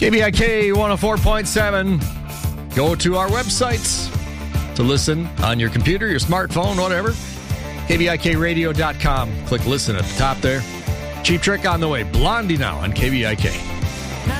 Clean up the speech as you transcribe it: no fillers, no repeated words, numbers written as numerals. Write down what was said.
KVIK 104.7. Go to our websites to listen on your computer, your smartphone, whatever. KVIKradio.com. Click listen at the top there. Cheap Trick on the way. Blondie now on KVIK.